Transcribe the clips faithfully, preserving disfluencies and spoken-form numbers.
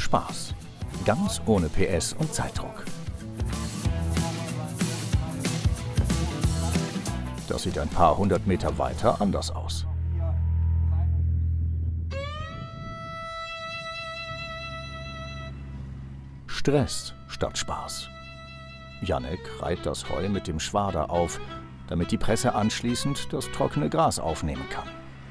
Spaß. Ganz ohne P S und Zeitdruck. Das sieht ein paar hundert Meter weiter anders aus. Stress statt Spaß. Jannek reiht das Heu mit dem Schwader auf, damit die Presse anschließend das trockene Gras aufnehmen kann.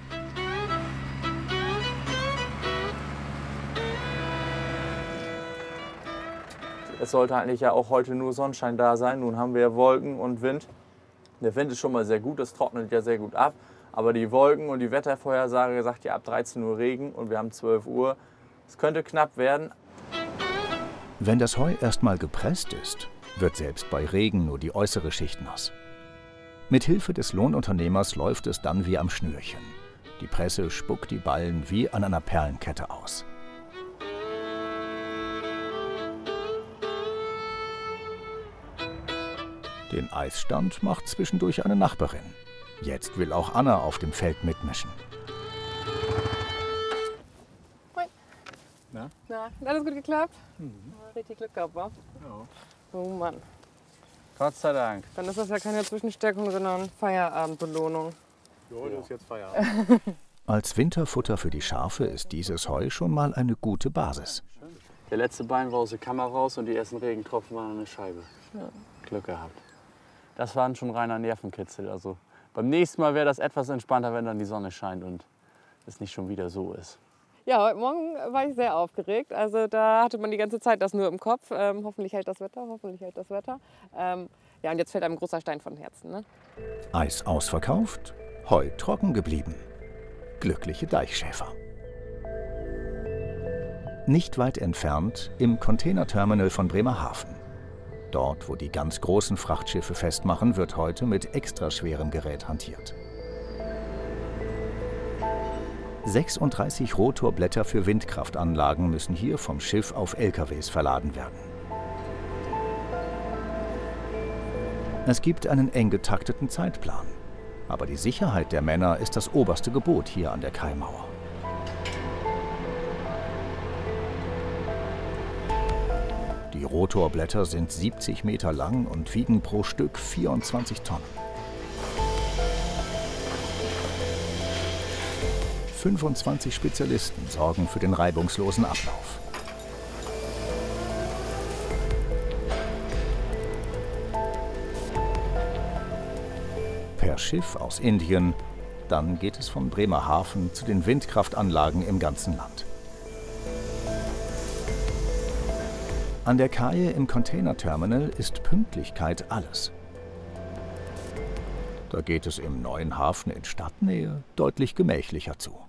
Es sollte eigentlich ja auch heute nur Sonnenschein da sein. Nun haben wir Wolken und Wind. Der Wind ist schon mal sehr gut, das trocknet ja sehr gut ab. Aber die Wolken und die Wettervorhersage sagt ja ab dreizehn Uhr Regen und wir haben zwölf Uhr. Es könnte knapp werden. Wenn das Heu erstmal gepresst ist, wird selbst bei Regen nur die äußere Schicht nass. Mit Hilfe des Lohnunternehmers läuft es dann wie am Schnürchen. Die Presse spuckt die Ballen wie an einer Perlenkette aus. Den Eisstand macht zwischendurch eine Nachbarin. Jetzt will auch Anna auf dem Feld mitmischen. Moin. Na? Na, hat alles gut geklappt? Mhm. Richtig Glück gehabt, wa? Ja. Oh Mann. Gott sei Dank. Dann ist das ja keine Zwischensteckung, sondern Feierabendbelohnung. Ja, das ist jetzt Feierabend. Als Winterfutter für die Schafe ist dieses Heu schon mal eine gute Basis. Der letzte Bein war aus der Kammer raus und die ersten Regentropfen waren an der Scheibe. Ja. Glück gehabt. Das war schon reiner Nervenkitzel. Also beim nächsten Mal wäre das etwas entspannter, wenn dann die Sonne scheint und es nicht schon wieder so ist. Ja, heute Morgen war ich sehr aufgeregt. Also da hatte man die ganze Zeit das nur im Kopf. Ähm, hoffentlich hält das Wetter, hoffentlich hält das Wetter. Ähm, ja, und jetzt fällt einem ein großer Stein von Herzen. Ne? Eis ausverkauft, Heu trocken geblieben. Glückliche Deichschäfer. Nicht weit entfernt im Containerterminal von Bremerhaven. Dort, wo die ganz großen Frachtschiffe festmachen, wird heute mit extra schwerem Gerät hantiert. sechsunddreißig Rotorblätter für Windkraftanlagen müssen hier vom Schiff auf L K Ws verladen werden. Es gibt einen eng getakteten Zeitplan. Aber die Sicherheit der Männer ist das oberste Gebot hier an der Kaimauer. Die Rotorblätter sind siebzig Meter lang und wiegen pro Stück vierundzwanzig Tonnen. fünfundzwanzig Spezialisten sorgen für den reibungslosen Ablauf. Per Schiff aus Indien, dann geht es von Bremerhaven zu den Windkraftanlagen im ganzen Land. An der Kaje im Containerterminal ist Pünktlichkeit alles. Da geht es im neuen Hafen in Stadtnähe deutlich gemächlicher zu.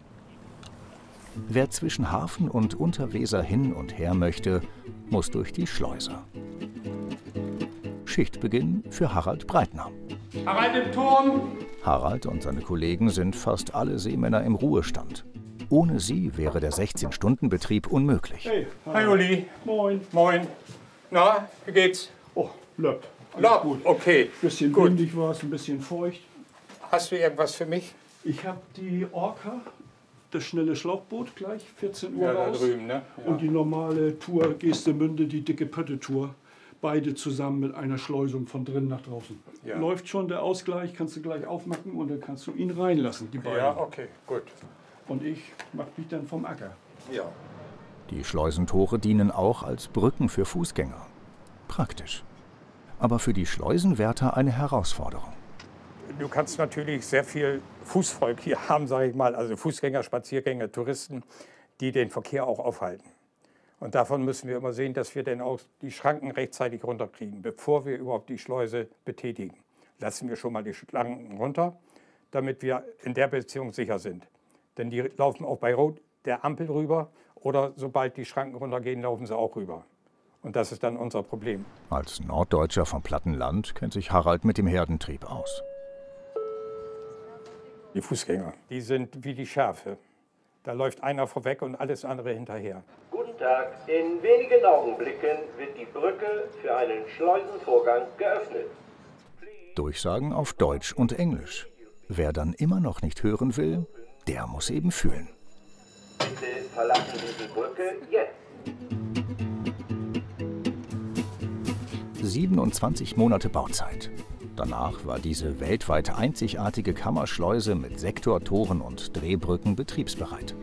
Wer zwischen Hafen und Unterweser hin und her möchte, muss durch die Schleuser. Schichtbeginn für Harald Breitner. Harald im Turm! Harald und seine Kollegen sind fast alle Seemänner im Ruhestand. Ohne sie wäre der sechzehn-Stunden-Betrieb unmöglich. Hey, hi Uli. Moin. Moin. Na, wie geht's? Oh, Löpp. Lob, gut. Okay. Bisschen gut. windig war es, ein bisschen feucht. Hast du irgendwas für mich? Ich habe die Orca, das schnelle Schlauchboot, gleich vierzehn Uhr Ja, da raus. drüben, ne? Ja. Und die normale Tour Geestemünde, die dicke Pötte-Tour. Beide zusammen mit einer Schleusung von drinnen nach draußen. Ja. Läuft schon der Ausgleich, kannst du gleich aufmachen und dann kannst du ihn reinlassen, die beiden. Ja, okay, gut. Und ich mach mich dann vom Acker. Ja. Die Schleusentore dienen auch als Brücken für Fußgänger. Praktisch. Aber für die Schleusenwärter eine Herausforderung. Du kannst natürlich sehr viel Fußvolk hier haben, sage ich mal, also Fußgänger, Spaziergänger, Touristen, die den Verkehr auch aufhalten. Und davon müssen wir immer sehen, dass wir dann auch die Schranken rechtzeitig runterkriegen, bevor wir überhaupt die Schleuse betätigen. Lassen wir schon mal die Schranken runter, damit wir in der Beziehung sicher sind. Denn die laufen auch bei Rot der Ampel rüber oder sobald die Schranken runtergehen, laufen sie auch rüber. Und das ist dann unser Problem. Als Norddeutscher vom Plattenland kennt sich Harald mit dem Herdentrieb aus. Die Fußgänger, die sind wie die Schafe. Da läuft einer vorweg und alles andere hinterher. Guten Tag. In wenigen Augenblicken wird die Brücke für einen Schleusenvorgang geöffnet. Durchsagen auf Deutsch und Englisch. Wer dann immer noch nicht hören will, der muss eben fühlen. Bitte verlassen Sie die Brücke jetzt. siebenundzwanzig Monate Bauzeit. Danach war diese weltweit einzigartige Kammerschleuse mit Sektortoren und Drehbrücken betriebsbereit.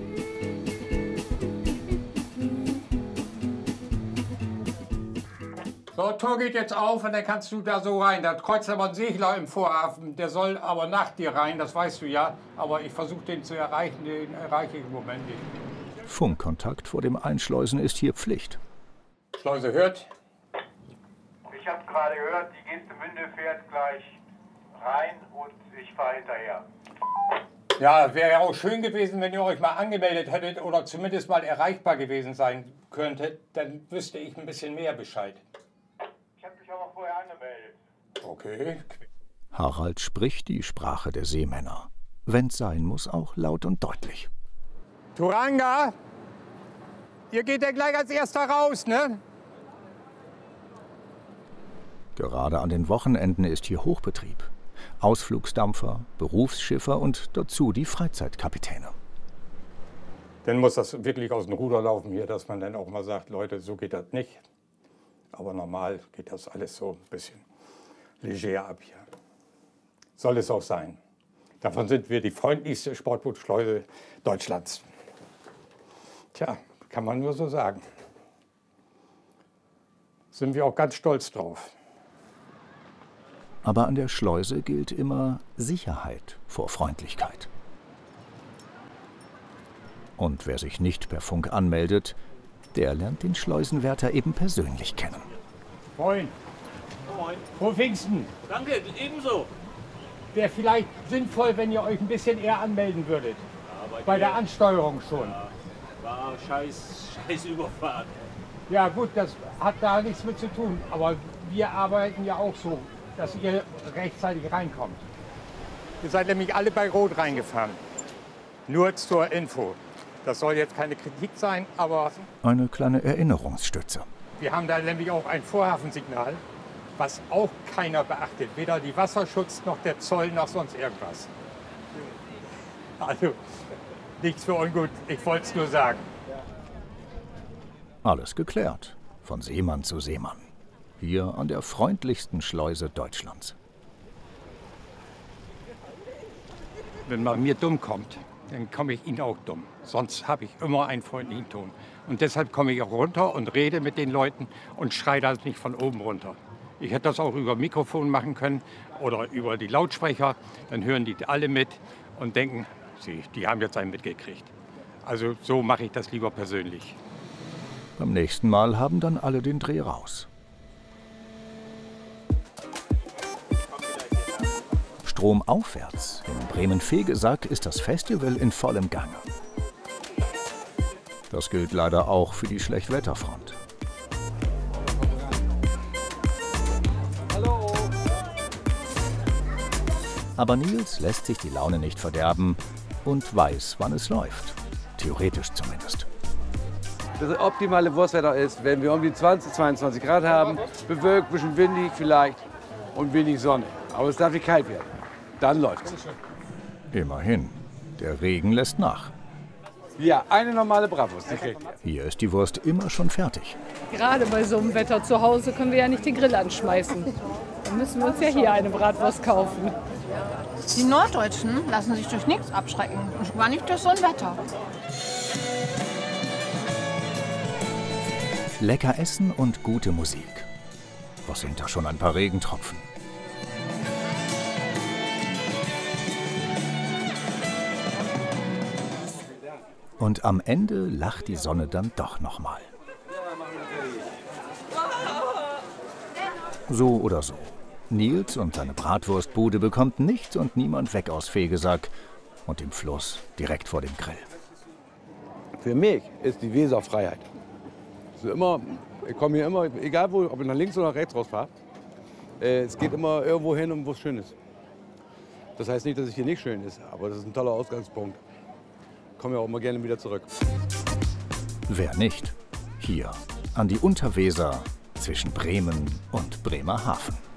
So, Tor geht jetzt auf und dann kannst du da so rein. Da kreuzt aber ein Segler im Vorhafen, der soll aber nach dir rein, das weißt du ja. Aber ich versuche den zu erreichen, den erreiche ich im Moment nicht. Funkkontakt vor dem Einschleusen ist hier Pflicht. Schleuse hört. Ich habe gerade gehört, die Geestemünde fährt gleich rein und ich fahre hinterher. Ja, wäre ja auch schön gewesen, wenn ihr euch mal angemeldet hättet oder zumindest mal erreichbar gewesen sein könntet. Dann wüsste ich ein bisschen mehr Bescheid. Ich habe mich aber vorher angemeldet. Okay. Harald spricht die Sprache der Seemänner. Wenn's sein muss, auch laut und deutlich. Turanga, ihr geht ja gleich als Erster raus, ne? Gerade an den Wochenenden ist hier Hochbetrieb. Ausflugsdampfer, Berufsschiffer und dazu die Freizeitkapitäne. Dann muss das wirklich aus dem Ruder laufen hier, dass man dann auch mal sagt, Leute, so geht das nicht. Aber normal geht das alles so ein bisschen leger ab hier. Soll es auch sein. Davon sind wir die freundlichste Sportbootschleuse Deutschlands. Tja, kann man nur so sagen. Sind wir auch ganz stolz drauf. Aber an der Schleuse gilt immer Sicherheit vor Freundlichkeit. Und wer sich nicht per Funk anmeldet, der lernt den Schleusenwärter eben persönlich kennen. Moin. Moin. Frohe Pfingsten. Danke, ebenso. Wäre vielleicht sinnvoll, wenn ihr euch ein bisschen eher anmelden würdet. Ja, bei bei dir, der Ansteuerung schon. Ja, war scheiß, scheiß Überfahrt. Ja gut, das hat da nichts mit zu tun. Aber wir arbeiten ja auch so, dass ihr rechtzeitig reinkommt. Ihr seid nämlich alle bei Rot reingefahren. Nur zur Info. Das soll jetzt keine Kritik sein, aber Eine kleine Erinnerungsstütze. wir haben da nämlich auch ein Vorhafensignal, was auch keiner beachtet. Weder die Wasserschutz noch der Zoll noch sonst irgendwas. Also nichts für ungut, ich wollte es nur sagen. Alles geklärt. Von Seemann zu Seemann. Hier an der freundlichsten Schleuse Deutschlands. Wenn man mir dumm kommt, dann komme ich Ihnen auch dumm. Sonst habe ich immer einen freundlichen Ton. Und deshalb komme ich auch runter und rede mit den Leuten und schreie das nicht von oben runter. Ich hätte das auch über Mikrofon machen können oder über die Lautsprecher. Dann hören die alle mit und denken, sie, die haben jetzt einen mitgekriegt. Also so mache ich das lieber persönlich. Beim nächsten Mal haben dann alle den Dreh raus. Stromaufwärts in Bremen-Vegesack ist das Festival in vollem Gange. Das gilt leider auch für die Schlechtwetterfront. Aber Nils lässt sich die Laune nicht verderben und weiß, wann es läuft. Theoretisch zumindest. Das optimale Wurstwetter ist, wenn wir um die zwanzig, zweiundzwanzig Grad haben, bewölkt, bisschen windig vielleicht und wenig Sonne. Aber es darf nicht kalt werden. Dann läuft's. Immerhin, der Regen lässt nach. Ja, eine normale Bratwurst, die kriegt ihr. Hier ist die Wurst immer schon fertig. Gerade bei so einem Wetter zu Hause können wir ja nicht den Grill anschmeißen. Dann müssen wir uns ja hier eine Bratwurst kaufen. Die Norddeutschen lassen sich durch nichts abschrecken. Und schon gar nicht durch so ein Wetter. Lecker essen und gute Musik. Was sind da schon ein paar Regentropfen? Und am Ende lacht die Sonne dann doch noch mal. So oder so. Nils und seine Bratwurstbude bekommt nichts und niemand weg aus Vegesack und dem Fluss direkt vor dem Grill. Für mich ist die Weser Freiheit. Also immer, ich komme hier immer, egal wo, ob ich nach links oder nach rechts rausfahre, äh, es geht immer irgendwo hin, wo es schön ist. Das heißt nicht, dass es hier nicht schön ist, aber das ist ein toller Ausgangspunkt. Ich komme ja auch immer gerne wieder zurück. Wer nicht? Hier, an die Unterweser zwischen Bremen und Bremerhaven.